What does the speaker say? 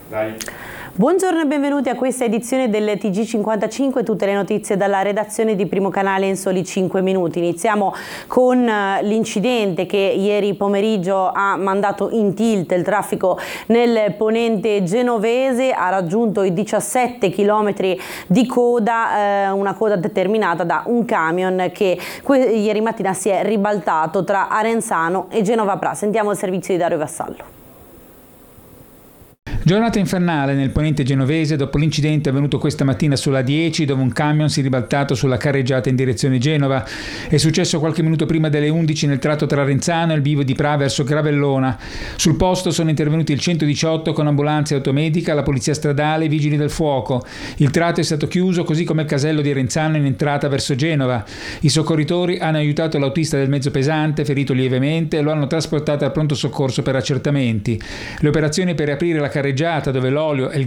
Vai. Buongiorno e benvenuti a questa edizione del TG55, tutte le notizie dalla redazione di Primo Canale in soli 5 minuti. Iniziamo con l'incidente che ieri pomeriggio ha mandato in tilt il traffico nel ponente genovese, ha raggiunto i 17 km di coda, una coda determinata da un camion che ieri mattina si è ribaltato tra Arenzano e Genova Pra. Sentiamo il servizio di Dario Vassallo. Giornata infernale nel ponente genovese dopo l'incidente avvenuto questa mattina sulla 10 dove un camion si è ribaltato sulla carreggiata in direzione Genova. È successo qualche minuto prima delle 11 nel tratto tra Arenzano e il bivio di Pra verso Gravellona. Sul posto sono intervenuti il 118 con ambulanza e automedica, la polizia stradale e i vigili del fuoco. Il tratto è stato chiuso così come il casello di Arenzano in entrata verso Genova. I soccorritori hanno aiutato l'autista del mezzo pesante, ferito lievemente, e lo hanno trasportato al pronto soccorso per accertamenti. Le operazioni per riaprire la carreggiata dove l'olio e il